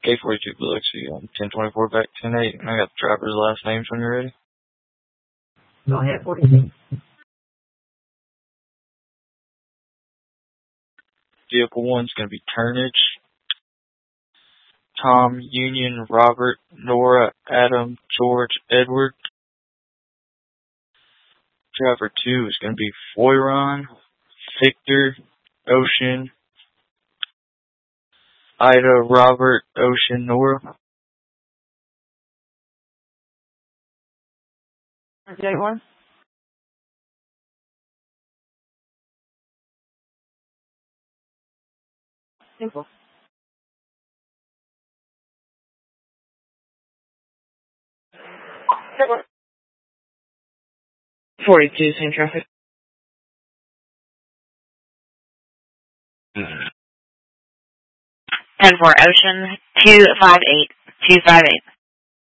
K42 Biloxi on 1024 back 10-8, and I got the driver's last names when you're ready. Go ahead, 14. Vehicle 1's going to be Turnage. Tom, Union, Robert, Nora, Adam, George, Edward. Driver 2 is going to be Foyron, Victor, Ocean, Ida, Robert, Ocean, Nora. 38-1. Simple. 42, same traffic. 10-4 Ocean, 258.